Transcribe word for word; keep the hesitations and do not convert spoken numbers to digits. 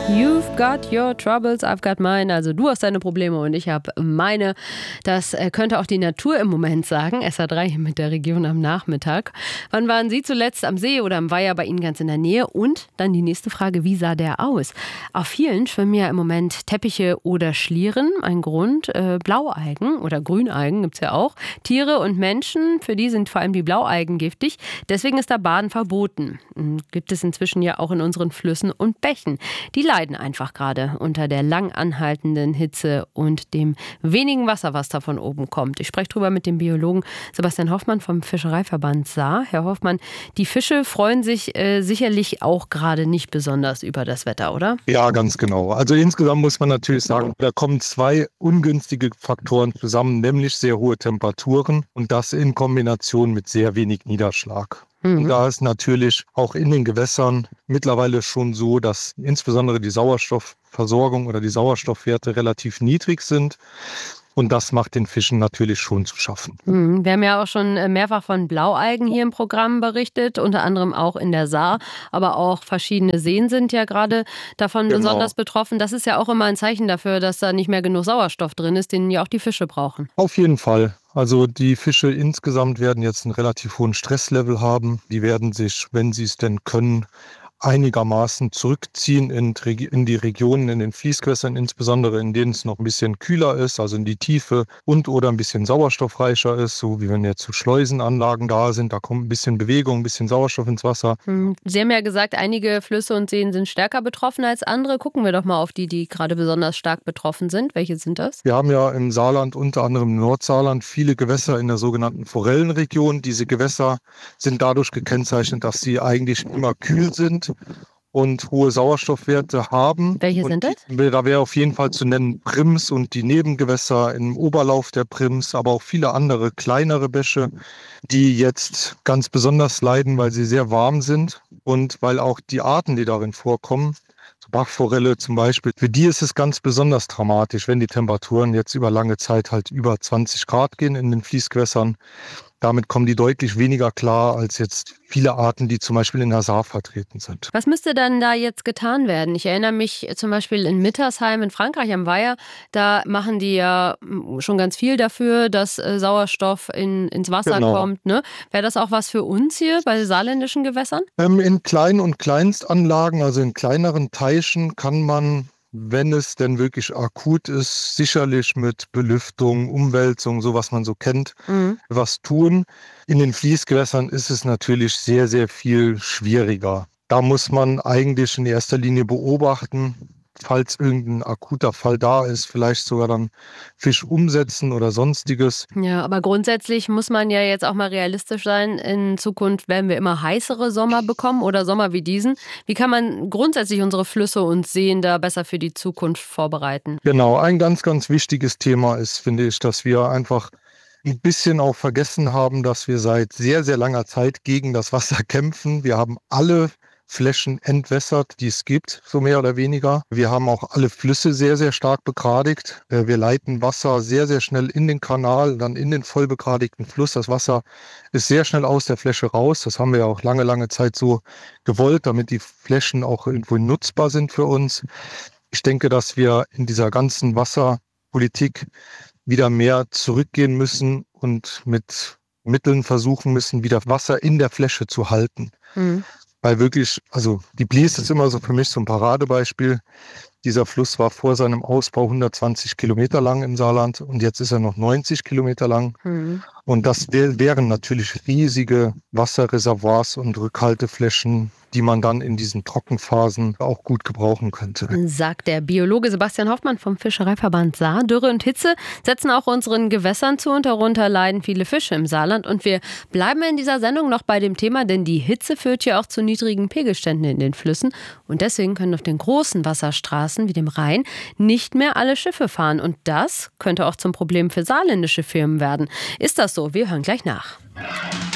You've got your troubles, I've got mine. Also du hast deine Probleme und ich habe meine. Das könnte auch die Natur im Moment sagen. S A drei mit der Region am Nachmittag. Wann waren Sie zuletzt am See oder am Weiher bei Ihnen ganz in der Nähe? Und dann die nächste Frage, wie sah der aus? Auf vielen schwimmen ja im Moment Teppiche oder Schlieren. Ein Grund, äh, Blaualgen oder Grünalgen gibt es ja auch. Tiere und Menschen, für die sind vor allem die Blaualgen giftig. Deswegen ist da Baden verboten. Gibt es inzwischen ja auch in unseren Flüssen und Bächen. Die leiden einfach gerade unter der lang anhaltenden Hitze und dem wenigen Wasser, was da von oben kommt. Ich spreche drüber mit dem Biologen Sebastian Hoffmann vom Fischereiverband Saar. Herr Hoffmann, die Fische freuen sich äh, sicherlich auch gerade nicht besonders über das Wetter, oder? Ja, ganz genau. Also insgesamt muss man natürlich sagen, da kommen zwei ungünstige Faktoren zusammen, nämlich sehr hohe Temperaturen und das in Kombination mit sehr wenig Niederschlag. Und da ist natürlich auch in den Gewässern mittlerweile schon so, dass insbesondere die Sauerstoffversorgung oder die Sauerstoffwerte relativ niedrig sind. Und das macht den Fischen natürlich schon zu schaffen. Wir haben ja auch schon mehrfach von Blaualgen hier im Programm berichtet, unter anderem auch in der Saar. Aber auch verschiedene Seen sind ja gerade davon genau. besonders betroffen. Das ist ja auch immer ein Zeichen dafür, dass da nicht mehr genug Sauerstoff drin ist, den ja auch die Fische brauchen. Auf jeden Fall. Also die Fische insgesamt werden jetzt einen relativ hohen Stresslevel haben. Die werden sich, wenn sie es denn können, einigermaßen zurückziehen in, in die Regionen, in den Fließgewässern, insbesondere in denen es noch ein bisschen kühler ist, also in die Tiefe und oder ein bisschen sauerstoffreicher ist, so wie wenn jetzt so Schleusenanlagen da sind, da kommt ein bisschen Bewegung, ein bisschen Sauerstoff ins Wasser. Sie haben ja gesagt, einige Flüsse und Seen sind stärker betroffen als andere. Gucken wir doch mal auf die, die gerade besonders stark betroffen sind. Welche sind das? Wir haben ja im Saarland, unter anderem im Nordsaarland, viele Gewässer in der sogenannten Forellenregion. Diese Gewässer sind dadurch gekennzeichnet, dass sie eigentlich immer kühl sind und hohe Sauerstoffwerte haben. Welche sind das? Die, da wäre auf jeden Fall zu nennen Prims und die Nebengewässer im Oberlauf der Prims, aber auch viele andere kleinere Bäche, die jetzt ganz besonders leiden, weil sie sehr warm sind und weil auch die Arten, die darin vorkommen, so Bachforelle zum Beispiel, für die ist es ganz besonders dramatisch, wenn die Temperaturen jetzt über lange Zeit halt über zwanzig Grad gehen in den Fließgewässern. Damit kommen die deutlich weniger klar als jetzt viele Arten, die zum Beispiel in der Saar vertreten sind. Was müsste dann da jetzt getan werden? Ich erinnere mich zum Beispiel in Mittersheim in Frankreich am Weiher, da machen die ja schon ganz viel dafür, dass Sauerstoff in, ins Wasser genau. kommt. Ne? Wäre das auch was für uns hier bei saarländischen Gewässern? Ähm, in Klein- und Kleinstanlagen, also in kleineren Teichen, kann man, wenn es denn wirklich akut ist, sicherlich mit Belüftung, Umwälzung, so was man so kennt, mhm. was tun. In den Fließgewässern ist es natürlich sehr, sehr viel schwieriger. Da muss man eigentlich in erster Linie beobachten, falls irgendein akuter Fall da ist, vielleicht sogar dann Fisch umsetzen oder sonstiges. Ja, aber grundsätzlich muss man ja jetzt auch mal realistisch sein. In Zukunft werden wir immer heißere Sommer bekommen oder Sommer wie diesen. Wie kann man grundsätzlich unsere Flüsse und Seen da besser für die Zukunft vorbereiten? Genau, ein ganz, ganz wichtiges Thema ist, finde ich, dass wir einfach ein bisschen auch vergessen haben, dass wir seit sehr, sehr langer Zeit gegen das Wasser kämpfen. Wir haben alle Flächen entwässert, die es gibt, so mehr oder weniger. Wir haben auch alle Flüsse sehr, sehr stark begradigt. Wir leiten Wasser sehr, sehr schnell in den Kanal, dann in den voll begradigten Fluss. Das Wasser ist sehr schnell aus der Fläche raus. Das haben wir ja auch lange, lange Zeit so gewollt, damit die Flächen auch irgendwo nutzbar sind für uns. Ich denke, dass wir in dieser ganzen Wasserpolitik wieder mehr zurückgehen müssen und mit Mitteln versuchen müssen, wieder Wasser in der Fläche zu halten. Mhm. Weil wirklich, also die Blies ist immer so für mich so ein Paradebeispiel. Dieser Fluss war vor seinem Ausbau hundertzwanzig Kilometer lang im Saarland und jetzt ist er noch neunzig Kilometer lang. Mhm. Und das wär, wären natürlich riesige Wasserreservoirs und Rückhalteflächen, die man dann in diesen Trockenphasen auch gut gebrauchen könnte. Sagt der Biologe Sebastian Hoffmann vom Fischereiverband Saar. Dürre und Hitze setzen auch unseren Gewässern zu und darunter leiden viele Fische im Saarland. Und wir bleiben in dieser Sendung noch bei dem Thema, denn die Hitze führt ja auch zu niedrigen Pegelständen in den Flüssen. Und deswegen können auf den großen Wasserstraßen wie dem Rhein nicht mehr alle Schiffe fahren. Und das könnte auch zum Problem für saarländische Firmen werden. Ist das so? Wir hören gleich nach.